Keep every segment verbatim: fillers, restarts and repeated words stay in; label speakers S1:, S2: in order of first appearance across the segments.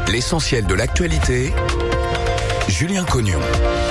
S1: L'essentiel de l'actualité, Julien Cognon.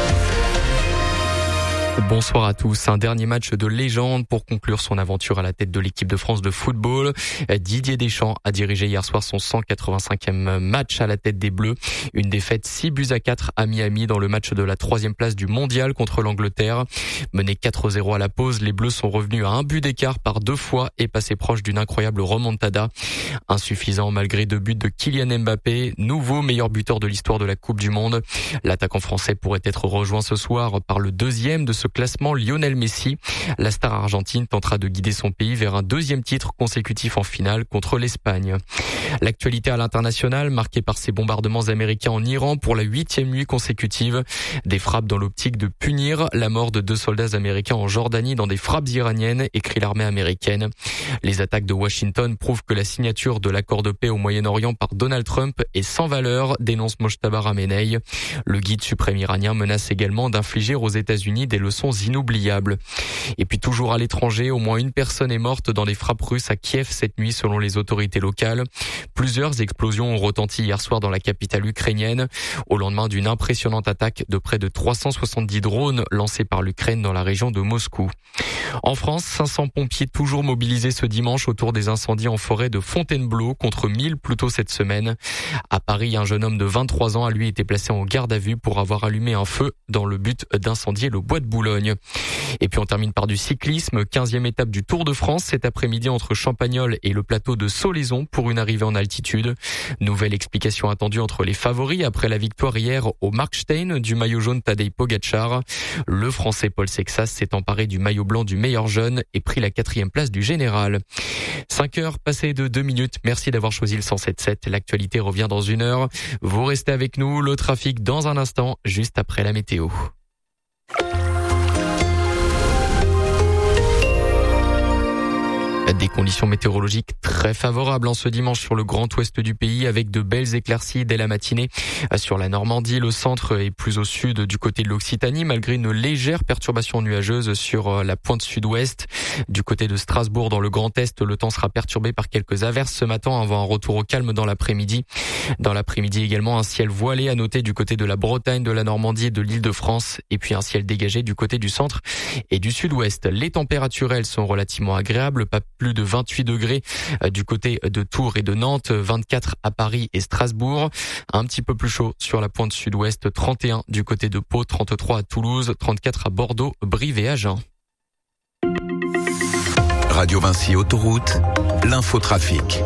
S2: Bonsoir à tous. Un dernier match de légende pour conclure son aventure à la tête de l'équipe de France de football. Didier Deschamps a dirigé hier soir son cent quatre-vingt-cinquième match à la tête des Bleus. Une défaite six buts à quatre à Miami dans le match de la troisième place du mondial contre l'Angleterre. Menés quatre zéro à la pause, les Bleus sont revenus à un but d'écart par deux fois et passés proches d'une incroyable remontada. Insuffisant malgré deux buts de Kylian Mbappé, nouveau meilleur buteur de l'histoire de la Coupe du Monde. L'attaquant français pourrait être rejoint ce soir par le deuxième de ce classement, Lionel Messi. La star argentine tentera de guider son pays vers un deuxième titre consécutif en finale contre l'Espagne. L'actualité à l'international marquée par ces bombardements américains en Iran pour la huitième nuit consécutive. Des frappes dans l'optique de punir la mort de deux soldats américains en Jordanie dans des frappes iraniennes, écrit l'armée américaine. Les attaques de Washington prouvent que la signature de l'accord de paix au Moyen-Orient par Donald Trump est sans valeur, dénonce Mojtaba Ramenei. Le guide suprême iranien menace également d'infliger aux États-Unis des leçons inoubliables. Et puis toujours à l'étranger, au moins une personne est morte dans les frappes russes à Kiev cette nuit selon les autorités locales. Plusieurs explosions ont retenti hier soir dans la capitale ukrainienne au lendemain d'une impressionnante attaque de près de trois cent soixante-dix drones lancés par l'Ukraine dans la région de Moscou. En France, cinq cents pompiers toujours mobilisés ce dimanche autour des incendies en forêt de Fontainebleau contre mille plus tôt cette semaine. À Paris, un jeune homme de vingt-trois ans a lui été placé en garde à vue pour avoir allumé un feu dans le but d'incendier le bois de Boulogne. Et puis on termine par du cyclisme, quinzième étape du Tour de France cet après-midi entre Champagnole et le plateau de Solaison pour une arrivée en altitude. Nouvelle explication attendue entre les favoris après la victoire hier au Markstein du maillot jaune Tadej Pogačar. Le Français Paul Sexas s'est emparé du maillot blanc du meilleur jeune et pris la quatrième place du général. cinq heures passées de deux minutes. Merci d'avoir choisi le cent sept sept. L'actualité revient dans une heure. Vous restez avec nous. Le trafic dans un instant, juste après la météo. Des conditions météorologiques très favorables en ce dimanche sur le grand ouest du pays avec de belles éclaircies dès la matinée. Sur la Normandie, le centre et plus au sud du côté de l'Occitanie malgré une légère perturbation nuageuse sur la pointe sud-ouest. Du côté de Strasbourg dans le Grand Est, le temps sera perturbé par quelques averses ce matin avant un retour au calme dans l'après-midi. Dans l'après-midi également un ciel voilé à noter du côté de la Bretagne, de la Normandie et de l'Île-de-France et puis un ciel dégagé du côté du centre et du sud-ouest. Les températures elles sont relativement agréables, pas plus de vingt-huit degrés du côté de Tours et de Nantes, vingt-quatre à Paris et Strasbourg. Un petit peu plus chaud sur la pointe sud-ouest, trente et un du côté de Pau, trente-trois à Toulouse, trente-quatre à Bordeaux, Brive et Agen.
S1: Radio Vinci Autoroute, l'infotrafic.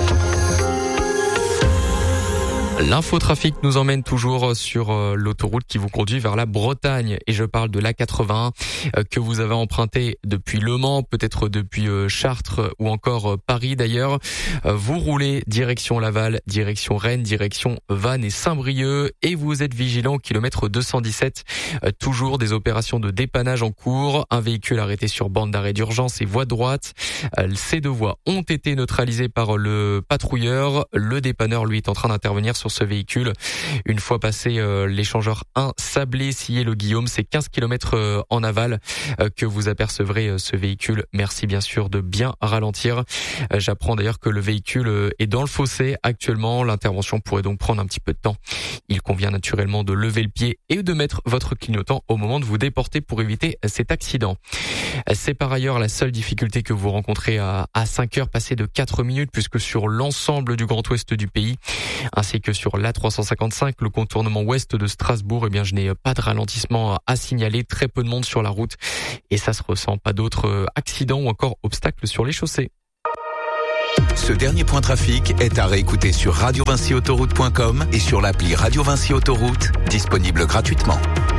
S2: L'infotrafic nous emmène toujours sur l'autoroute qui vous conduit vers la Bretagne et je parle de l'A quatre-vingt-un que vous avez emprunté depuis Le Mans, peut-être depuis Chartres ou encore Paris d'ailleurs. Vous roulez direction Laval, direction Rennes, direction Vannes et Saint-Brieuc et vous êtes vigilant au kilomètre deux cent dix-sept. Toujours des opérations de dépannage en cours, un véhicule arrêté sur bande d'arrêt d'urgence et voie droite. Ces deux voies ont été neutralisées par le patrouilleur. Le dépanneur lui est en train d'intervenir sur ce véhicule. Une fois passé euh, l'échangeur un Sablé-Sillé-le-Guillaume, c'est quinze kilomètres euh, en aval euh, que vous apercevrez euh, ce véhicule. Merci bien sûr de bien ralentir. Euh, j'apprends d'ailleurs que le véhicule euh, est dans le fossé actuellement. L'intervention pourrait donc prendre un petit peu de temps. Il convient naturellement de lever le pied et de mettre votre clignotant au moment de vous déporter pour éviter cet accident. C'est par ailleurs la seule difficulté que vous rencontrez à, à cinq heures passées de quatre minutes puisque sur l'ensemble du Grand Ouest du pays ainsi que sur l'A trois cent cinquante-cinq, le contournement ouest de Strasbourg, eh bien, je n'ai pas de ralentissement à signaler, très peu de monde sur la route et ça se ressent, pas d'autres accidents ou encore obstacles sur les chaussées.
S1: Ce dernier point trafic est à réécouter sur radio vinci autoroute point com et sur l'appli Radio Vinci Autoroute, disponible gratuitement.